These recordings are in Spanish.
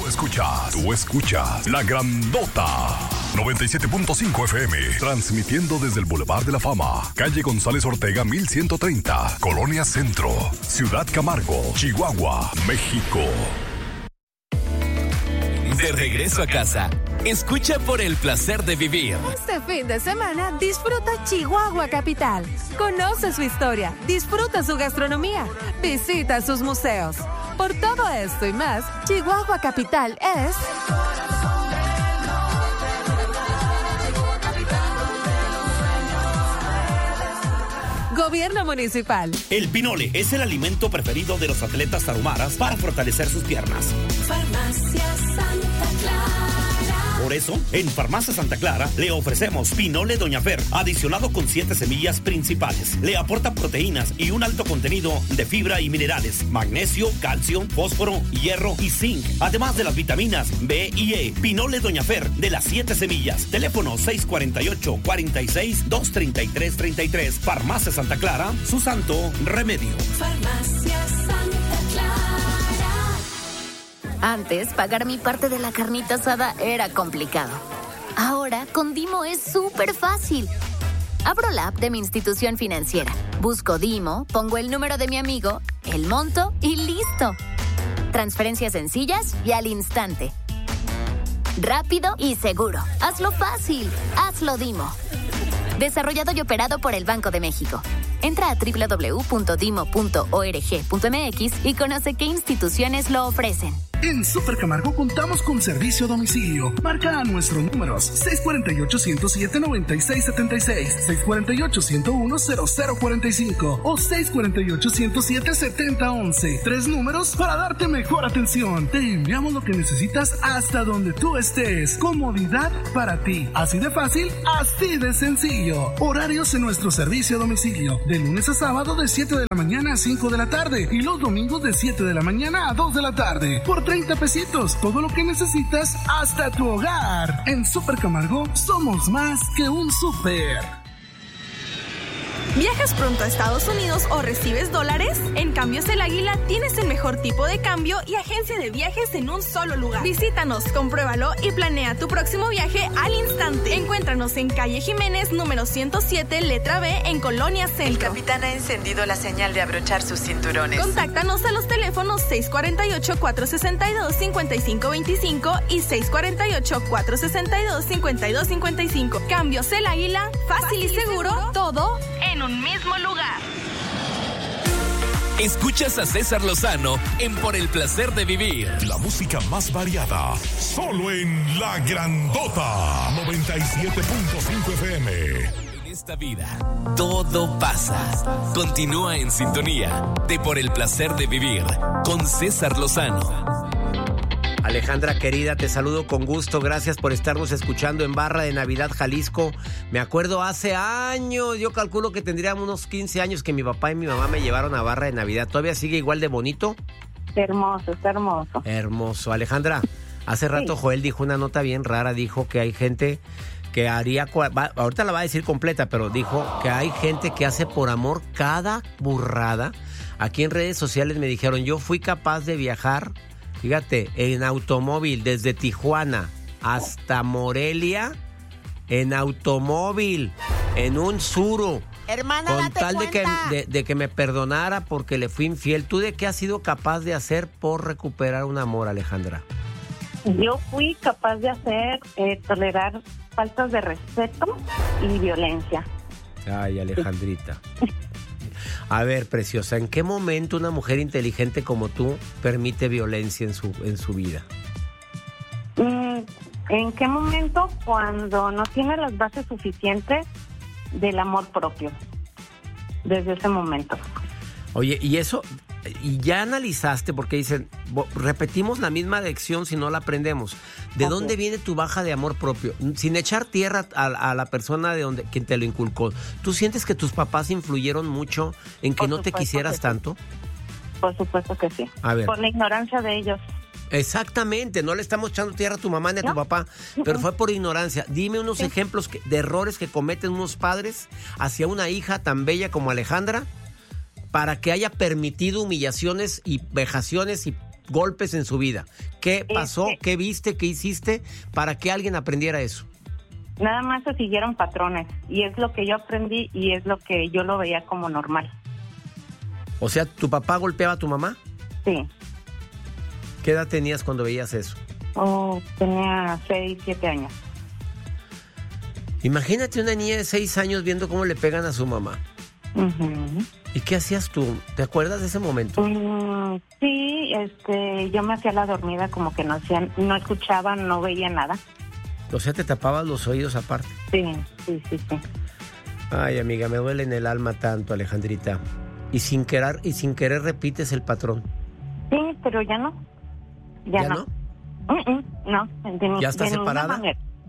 Tú escuchas La Grandota. 97.5 FM, transmitiendo desde el Boulevard de la Fama, calle González Ortega 1130, Colonia Centro, Ciudad Camargo, Chihuahua, México. De regreso a casa, escucha Por el Placer de Vivir. Este fin de semana disfruta Chihuahua Capital. Conoce su historia, disfruta su gastronomía, visita sus museos. Por todo esto y más, Chihuahua Capital es... Gobierno Municipal. El pinole es el alimento preferido de los atletas tarumaras para fortalecer sus piernas. Farmacia Santa Clara. Por eso, en Farmacia Santa Clara le ofrecemos pinole Doña Fer, adicionado con 7 semillas principales. Le aporta proteínas y un alto contenido de fibra y minerales, magnesio, calcio, fósforo, hierro y zinc, además de las vitaminas B y E. Pinole Doña Fer de las 7 semillas. Teléfono 648-46-233-33. Farmacia Santa Clara, su santo remedio. Farmacia Santa Clara. Antes, pagar mi parte de la carnita asada era complicado. Ahora, con Dimo es súper fácil. Abro la app de mi institución financiera, busco Dimo, pongo el número de mi amigo, el monto y ¡listo! Transferencias sencillas y al instante. Rápido y seguro. Hazlo fácil. Hazlo Dimo. Desarrollado y operado por el Banco de México. Entra a www.dimo.org.mx y conoce qué instituciones lo ofrecen. En Super Camargo contamos con servicio a domicilio. Marca a nuestros números 648-107-9676, 648-101-0045 o 648-107-7011. 3 números para darte mejor atención. Te enviamos lo que necesitas hasta donde tú estés. Comodidad para ti. Así de fácil, así de sencillo. Horarios en nuestro servicio a domicilio. De lunes a sábado de 7 de la mañana a 5 de la tarde y los domingos de 7 de la mañana a 2 de la tarde. Por 30 pesitos, todo lo que necesitas hasta tu hogar. En Super Camargo somos más que un súper. ¿Viajas pronto a Estados Unidos o recibes dólares? En Cambios El Águila tienes el mejor tipo de cambio y agencia de viajes en un solo lugar. Visítanos, compruébalo y planea tu próximo viaje al instante. Encuéntranos en calle Jiménez, número 107, letra B, en Colonia Centro. El capitán ha encendido la señal de abrochar sus cinturones. Contáctanos a los teléfonos 648-462-5525 y 648-462-5255. Cambios El Águila, fácil y seguro, todo en un mismo lugar. Escuchas a César Lozano en Por el Placer de Vivir. La música más variada, solo en La Grandota. 97.5 FM. En esta vida, todo pasa. Continúa en sintonía de Por el Placer de Vivir con César Lozano. Alejandra querida, te saludo con gusto, gracias por estarnos escuchando en Barra de Navidad, Jalisco. Me acuerdo hace años, yo calculo que tendríamos unos 15 años que mi papá y mi mamá me llevaron a Barra de Navidad. ¿Todavía sigue igual de bonito? Hermoso, está hermoso. Hermoso. Alejandra, hace rato Joel dijo una nota bien rara, dijo que hay gente que haría, ahorita la va a decir completa, pero dijo que hay gente que hace por amor cada burrada. Aquí en redes sociales me dijeron, yo fui capaz de viajar, fíjate, en automóvil desde Tijuana hasta Morelia, en automóvil, en un Suro. Hermana, con date tal cuenta. de que me perdonara porque le fui infiel. ¿Tú de qué has sido capaz de hacer por recuperar un amor, Alejandra? Yo fui capaz de hacer, tolerar faltas de respeto y violencia. Ay, Alejandrita. A ver, preciosa, ¿en qué momento una mujer inteligente como tú permite violencia en su vida? ¿En qué momento? Cuando no tiene las bases suficientes del amor propio. Desde ese momento. Oye, y eso, y ya analizaste, porque dicen, repetimos la misma lección si no la aprendemos. ¿De dónde viene tu baja de amor propio? Sin echar tierra a la persona de quien te lo inculcó. ¿Tú sientes que tus papás influyeron mucho en que no te quisieras tanto? Por supuesto que sí. A ver. Por la ignorancia de ellos. Exactamente, no le estamos echando tierra a tu mamá ni a tu papá, pero fue por ignorancia. Dime unos ejemplos de errores que cometen unos padres hacia una hija tan bella como Alejandra para que haya permitido humillaciones y vejaciones y golpes en su vida. ¿Qué pasó? ¿Qué viste? ¿Qué hiciste para que alguien aprendiera eso? Nada más se siguieron patrones y es lo que yo aprendí y es lo que yo lo veía como normal. O sea, ¿tu papá golpeaba a tu mamá? Sí. ¿Qué edad tenías cuando veías eso? Tenía 6, 7 años. Imagínate una niña de 6 años viendo cómo le pegan a su mamá. Uh-huh. ¿Y qué hacías tú? ¿Te acuerdas de ese momento? Sí, yo me hacía la dormida, como que no escuchaba, no veía nada. O sea, te tapabas los oídos aparte. Sí. Ay, amiga, me duele en el alma tanto, Alejandrita. Y sin querer repites el patrón. Sí, pero ya no. ¿Ya no? No. ¿Ya estás separada?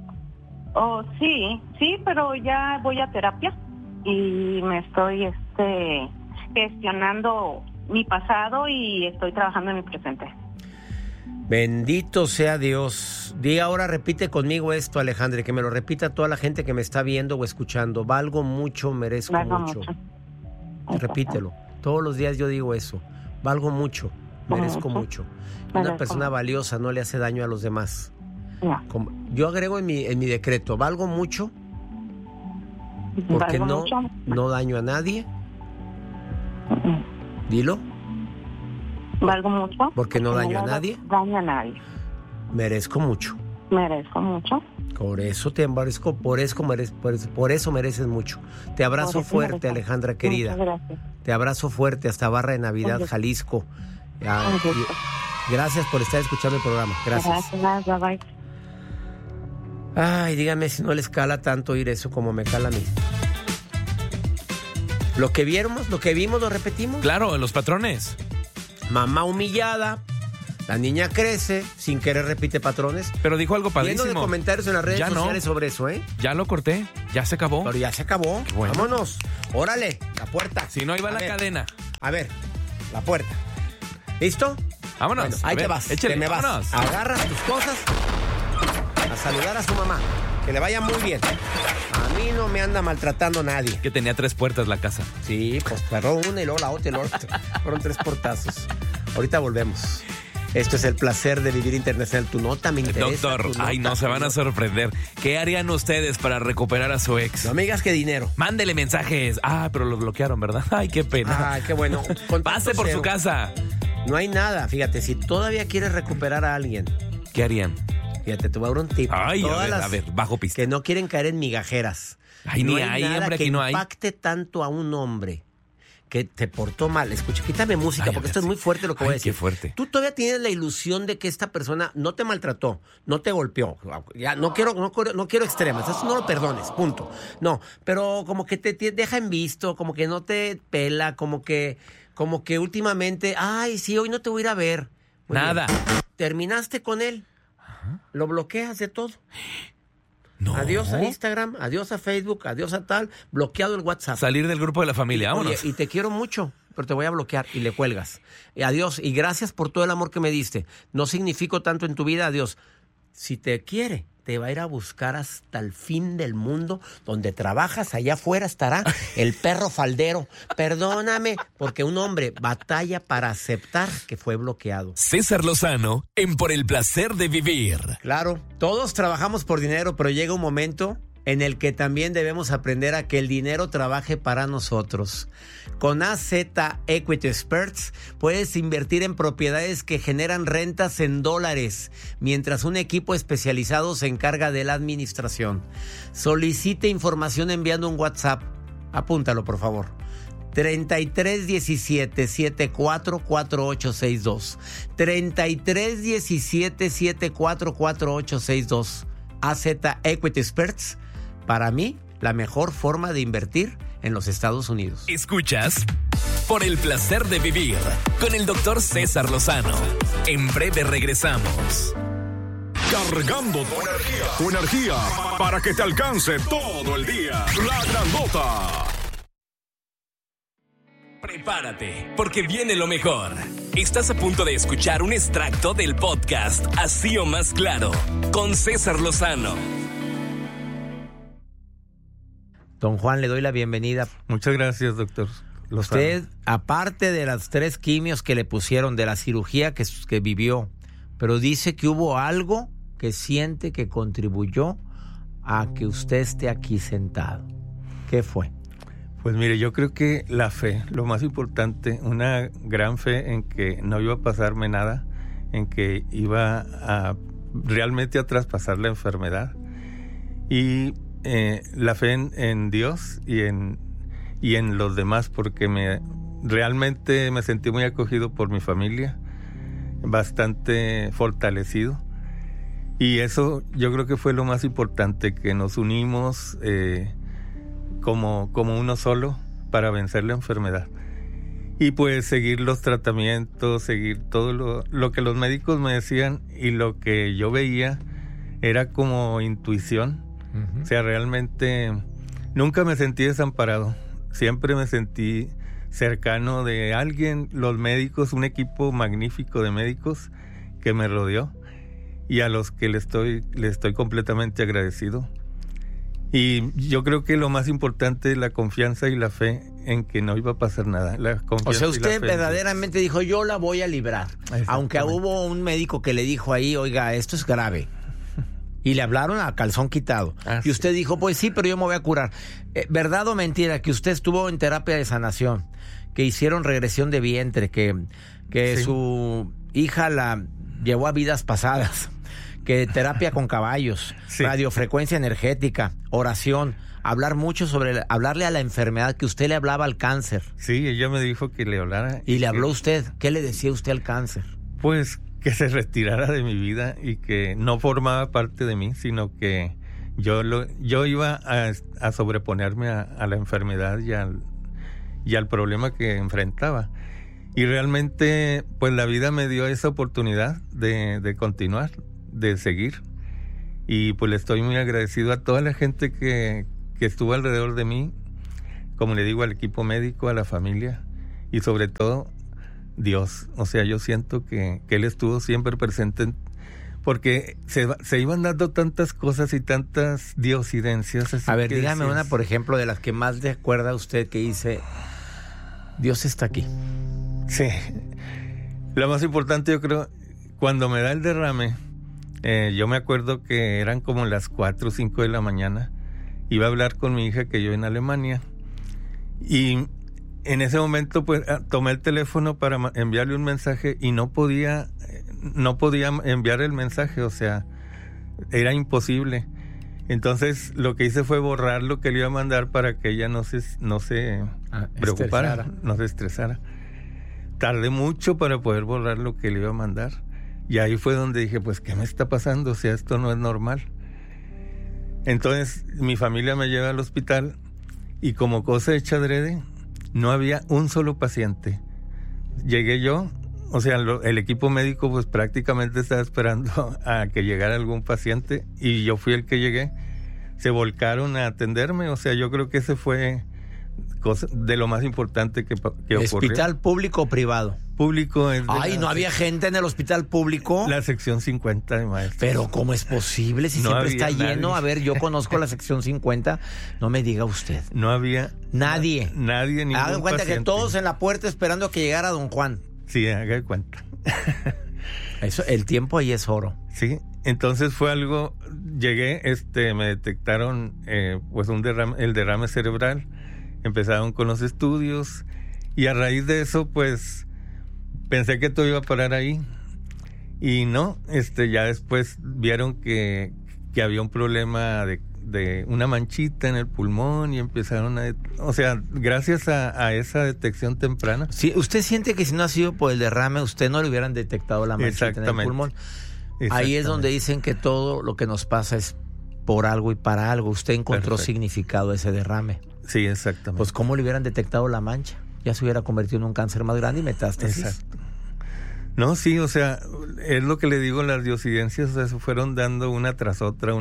Sí, pero ya voy a terapia y me estoy gestionando mi pasado y estoy trabajando en mi presente. Bendito sea Dios. Ahora repite conmigo esto, Alejandra, que me lo repita toda la gente que me está viendo o escuchando. Valgo mucho, merezco mucho. Repítelo. Todos los días yo digo eso. Valgo mucho, merezco mucho. Una persona valiosa no le hace daño a los demás. No. Yo agrego en mi decreto, valgo mucho porque no daño a nadie. Dilo. Valgo mucho. Porque no daño a nadie. Daño a nadie. Merezco mucho. Merezco mucho. Por eso te merezco, por eso mereces mucho. Te abrazo fuerte, Alejandra querida. Muchas gracias. Te abrazo fuerte hasta Barra de Navidad, Jalisco. Gracias por estar escuchando el programa. Gracias. Gracias, bye. Ay, díganme si no les cala tanto oír eso como me cala a mí. Lo que vimos, lo repetimos. Claro, los patrones. Mamá humillada, la niña crece, sin querer repite patrones. Pero dijo algo padrísimo. Lleno de comentarios en las redes sociales sobre eso, ¿eh? Ya lo corté, ya se acabó. Pero ya se acabó. Bueno. Vámonos. Órale, la puerta. Si no, ahí va la cadena. A ver, la puerta. ¿Listo? Vámonos. Bueno, ahí te vas. Échale, te me vámonos. Vas. Agarras tus cosas a saludar a su mamá. Que le vaya muy bien. A mí no me anda maltratando nadie. Que tenía 3 puertas la casa. Sí, pues cerró una y luego la otra y luego la otra. Fueron 3 portazos. Ahorita volvemos. Esto es el placer de vivir internacional. Tu nota me interesa. Doctor, no se van a sorprender. ¿Qué harían ustedes para recuperar a su ex? No me digas que dinero. Mándele mensajes. Pero lo bloquearon, ¿verdad? Ay, qué pena. Ay, qué bueno. Pase por su casa. No hay nada. Fíjate, si todavía quieres recuperar a alguien, ¿qué harían? Fíjate, te voy a dar un tip. Ay, a ver, bajo pista. Que no quieren caer en migajeras. Ay, no hay nada hombre, que no hay. impacte tanto a un hombre que te portó mal. Escucha, quítame música porque esto es muy fuerte lo que voy a decir. Qué fuerte. Tú todavía tienes la ilusión de que esta persona no te maltrató, no te golpeó. Ya no quiero extremas, eso no lo perdones, punto. No, pero como que te deja en visto, como que no te pela, como que últimamente, sí, hoy no te voy a ir a ver. Nada. Terminaste con él. Lo bloqueas de todo. No. Adiós a Instagram, adiós a Facebook, adiós a tal, bloqueado el WhatsApp. Salir del grupo de la familia, vámonos. Oye, y te quiero mucho, pero te voy a bloquear y le cuelgas. Adiós, y gracias por todo el amor que me diste. No significo tanto en tu vida, adiós. Si te quiere, te va a ir a buscar hasta el fin del mundo, donde trabajas, allá afuera estará el perro faldero. Perdóname, porque un hombre batalla para aceptar que fue bloqueado. César Lozano, en Por el Placer de Vivir. Claro, todos trabajamos por dinero, pero llega un momento en el que también debemos aprender a que el dinero trabaje para nosotros. Con AZ Equity Experts puedes invertir en propiedades que generan rentas en dólares, mientras un equipo especializado se encarga de la administración. Solicite información enviando un WhatsApp. Apúntalo, por favor. 3317-744862. 3317-744862. AZ Equity Experts. Para mí, la mejor forma de invertir en los Estados Unidos. Escuchas Por el Placer de Vivir con el doctor César Lozano. En breve regresamos. Cargando tu energía para que te alcance todo el día. La Grandota. Prepárate, porque viene lo mejor. Estás a punto de escuchar un extracto del podcast Así o Más Claro, con César Lozano. Don Juan, le doy la bienvenida. Muchas gracias, doctor. Usted, aparte de las 3 quimios que le pusieron, de la cirugía que vivió, pero dice que hubo algo que siente que contribuyó a que usted esté aquí sentado. ¿Qué fue? Pues mire, yo creo que la fe, lo más importante, una gran fe en que no iba a pasarme nada, en que iba a realmente a traspasar la enfermedad, y la fe en Dios y en los demás, porque realmente me sentí muy acogido por mi familia, bastante fortalecido, y eso yo creo que fue lo más importante, que nos unimos como uno solo para vencer la enfermedad. Y pues seguir los tratamientos, seguir todo lo que los médicos me decían, y lo que yo veía era como intuición. O sea, realmente nunca me sentí desamparado, siempre me sentí cercano de alguien, los médicos, un equipo magnífico de médicos que me rodeó, y a los que le estoy completamente agradecido. Y yo creo que lo más importante es la confianza y la fe en que no iba a pasar nada. O sea, usted verdaderamente dijo, yo la voy a librar. Aunque hubo un médico que le dijo ahí, oiga, esto es grave. Y le hablaron a calzón quitado. Y usted dijo, pues sí, pero yo me voy a curar. ¿Verdad o mentira que usted estuvo en terapia de sanación? Que hicieron regresión de vientre, que sí, su hija la llevó a vidas pasadas. Que terapia con caballos, sí, radiofrecuencia energética, oración, hablarle a la enfermedad, que usted le hablaba al cáncer. Sí, ella me dijo que le hablara. ¿Y le habló usted? ¿Qué le decía usted al cáncer? Pues que se retirara de mi vida y que no formaba parte de mí, sino que yo iba a sobreponerme a la enfermedad y al problema que enfrentaba. Y realmente, pues la vida me dio esa oportunidad de continuar, de seguir, y pues le estoy muy agradecido a toda la gente que estuvo alrededor de mí, como le digo, al equipo médico, a la familia, y sobre todo Dios. O sea, yo siento que Él estuvo siempre presente, porque se iban dando tantas cosas y tantas diosidencias. A ver, dígame una, por ejemplo, de las que más le acuerda a usted, que dice, Dios está aquí. Sí, lo más importante, yo creo, cuando me da el derrame, yo me acuerdo que eran como las 4 o 5 de la mañana. Iba a hablar con mi hija, que yo en Alemania, y en ese momento pues tomé el teléfono para enviarle un mensaje y no podía enviar el mensaje, o sea, era imposible. Entonces lo que hice fue borrar lo que le iba a mandar para que ella no se preocupara, no se estresara. Tardé mucho para poder borrar lo que le iba a mandar. Y ahí fue donde dije, pues, ¿qué me está pasando? O sea, esto no es normal. Entonces, mi familia me lleva al hospital, y como cosa hecha adrede, no había un solo paciente. Llegué yo, o sea, el equipo médico pues prácticamente estaba esperando a que llegara algún paciente, y yo fui el que llegué. Se volcaron a atenderme, o sea, yo creo que ese fue de lo más importante que ocurrió. ¿Hospital público o privado? Público. Ay, ¿no había gente en el hospital público? La sección 50 de maestros. Pero ¿cómo es posible si no siempre está lleno? A ver, yo conozco la sección 50, no me diga usted. No había nadie. Nadie, ningún haga cuenta paciente. Que todos en la puerta esperando a que llegara don Juan. Sí, haga de cuenta. Eso, el tiempo ahí es oro. Sí, entonces fue algo, llegué, me detectaron pues el derrame cerebral, empezaron con los estudios, y a raíz de eso pues pensé que todo iba a parar ahí, y no, ya después vieron que había un problema de una manchita en el pulmón, y empezaron o sea, gracias a esa detección temprana. Sí, ¿usted siente que si no ha sido por el derrame, usted no le hubieran detectado la manchita en el pulmón? Ahí es donde dicen que todo lo que nos pasa es por algo y para algo. Usted encontró significado a ese derrame. Sí, exactamente. Pues ¿cómo le hubieran detectado la mancha? Ya se hubiera convertido en un cáncer más grande y metástasis. Exacto. No, sí, o sea, es lo que le digo, las diosidencias, o sea, se fueron dando una tras otra.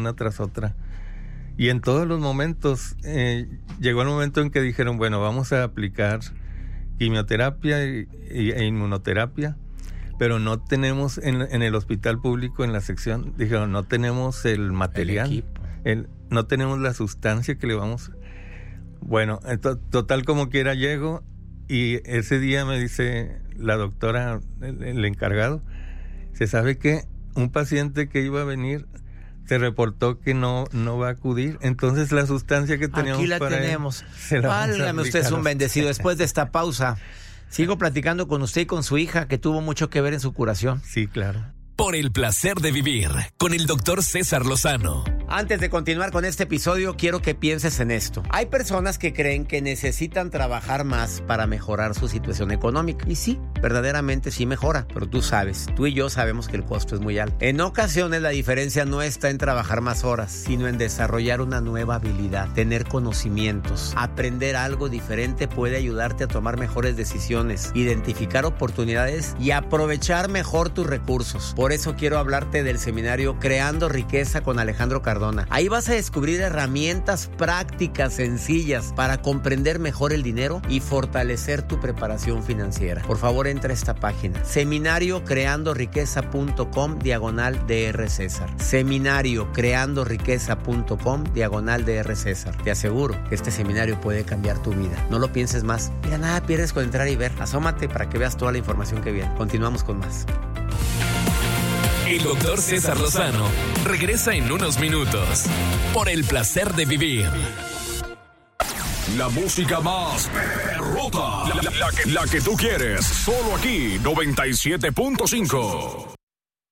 Y en todos los momentos, llegó el momento en que dijeron, bueno, vamos a aplicar quimioterapia e inmunoterapia, pero no tenemos en el hospital público, en la sección, dijeron, no tenemos el material, no tenemos la sustancia que le vamos. Bueno, total como quiera llego, Y ese día me dice la doctora, el encargado, se sabe que un paciente que iba a venir se reportó que no va a acudir. Entonces la sustancia que teníamos aquí la para tenemos. Válgame, usted es un bendecido. Después de esta pausa, sigo platicando con usted y con su hija, que tuvo mucho que ver en su curación. Sí, claro. Por el placer de vivir, con el doctor César Lozano. Antes de continuar con este episodio, quiero que pienses en esto. Hay personas que creen que necesitan trabajar más para mejorar su situación económica. Y sí, verdaderamente sí mejora. Pero tú sabes, tú y yo sabemos que el costo es muy alto. En ocasiones la diferencia no está en trabajar más horas, sino en desarrollar una nueva habilidad, tener conocimientos. Aprender algo diferente puede ayudarte a tomar mejores decisiones, identificar oportunidades y aprovechar mejor tus recursos. Por eso quiero hablarte del seminario Creando Riqueza con Alejandro Cardona. Ahí vas a descubrir herramientas prácticas sencillas para comprender mejor el dinero y fortalecer tu preparación financiera. Por favor, entra a esta página: seminariocreandoriqueza.com/Dr. César. Seminariocreandoriqueza.com/Dr. César. Te aseguro que este seminario puede cambiar tu vida. No lo pienses más. Mira, nada pierdes con entrar y ver. Asómate para que veas toda la información que viene. Continuamos con más. El doctor César Lozano regresa en unos minutos por el placer de vivir. La música más perrota, la que tú quieres, solo aquí, 97.5.